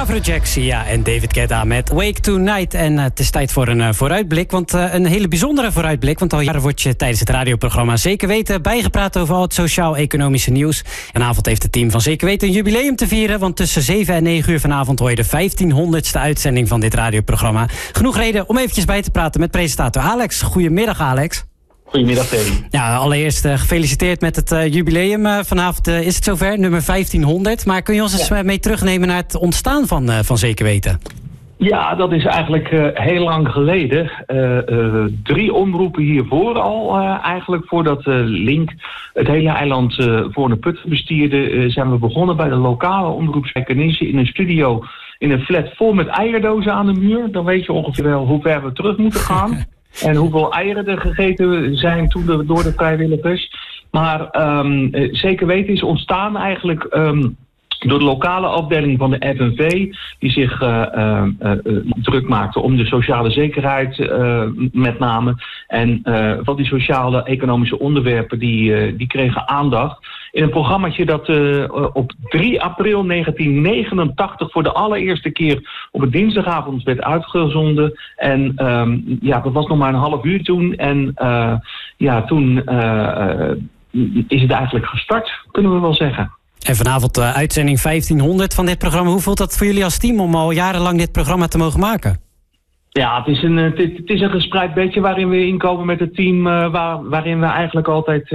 Afrojack, Sia en David Guetta met Wake Tonight. En het is tijd voor een vooruitblik, want een hele bijzondere vooruitblik. Want al jaren word je tijdens het radioprogramma Zeker Weten bijgepraat over al het sociaal-economische nieuws. En vanavond heeft het team van Zeker Weten een jubileum te vieren, want tussen 7 en 9 uur vanavond hoor je de 1500ste uitzending van dit radioprogramma. Genoeg reden om eventjes bij te praten met presentator Alex. Goedemiddag, Alex. Goedemiddag, Terry. Ja, allereerst gefeliciteerd met het jubileum. Vanavond is het zover, nummer 1500. Maar kun je ons eens mee terugnemen naar het ontstaan van Zeker Weten? Ja, dat is eigenlijk heel lang geleden. 3 omroepen hiervoor al eigenlijk, voordat Link het hele eiland voor een put bestierde, zijn we begonnen bij de lokale omroep Spijkenisse in een studio in een flat vol met eierdozen aan de muur. Dan weet je ongeveer wel hoe ver we terug moeten gaan. En hoeveel eieren er gegeten zijn toen door de vrijwilligers. Maar Zeker Weten is ontstaan eigenlijk door de lokale afdeling van de FNV, die zich druk maakte om de sociale zekerheid met name. En van die sociale economische onderwerpen die kregen aandacht. In een programmaatje dat op 3 april 1989 voor de allereerste keer op een dinsdagavond werd uitgezonden. En dat was nog maar een half uur toen. En toen is het eigenlijk gestart, kunnen we wel zeggen. En vanavond uitzending 1500 van dit programma. Hoe voelt dat voor jullie als team om al jarenlang dit programma te mogen maken? Ja, het is een gespreid bedje waarin we inkomen met het team, waarin we eigenlijk altijd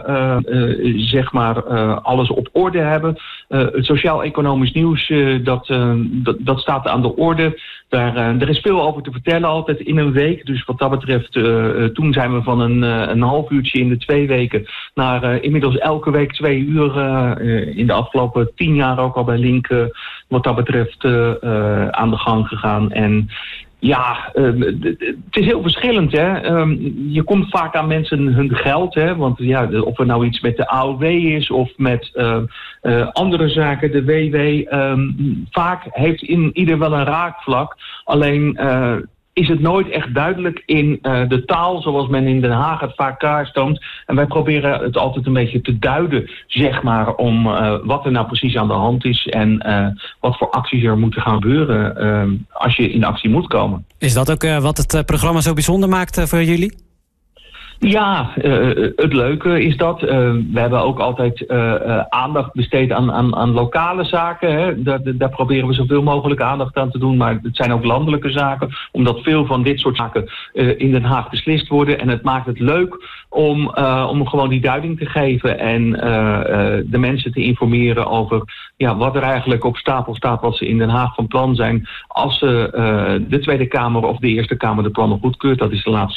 alles op orde hebben. Het sociaal-economisch nieuws, dat staat aan de orde. Er is veel over te vertellen, altijd in een week. Dus wat dat betreft, toen zijn we van een half uurtje in de 2 weken naar inmiddels elke week 2 uur in de afgelopen 10 jaar ook al bij Link wat dat betreft aan de gang gegaan. En ja, het is heel verschillend, hè. Je komt vaak aan mensen hun geld, hè. Want ja, of er nou iets met de AOW is of met andere zaken, de WW. Vaak heeft ieder wel een raakvlak. Alleen is het nooit echt duidelijk in de taal zoals men in Den Haag het vaak klaarstoomt. En wij proberen het altijd een beetje te duiden, zeg maar, om wat er nou precies aan de hand is en wat voor acties er moeten gaan gebeuren als je in actie moet komen. Is dat ook wat het programma zo bijzonder maakt voor jullie? Ja, het leuke is dat. We hebben ook altijd aandacht besteed aan lokale zaken. Hè. Daar proberen we zoveel mogelijk aandacht aan te doen. Maar het zijn ook landelijke zaken. Omdat veel van dit soort zaken in Den Haag beslist worden. En het maakt het leuk om gewoon die duiding te geven. En de mensen te informeren over wat er eigenlijk op stapel staat. Wat ze in Den Haag van plan zijn. Als de Tweede Kamer of de Eerste Kamer de plannen goedkeurt. Dat is de laatste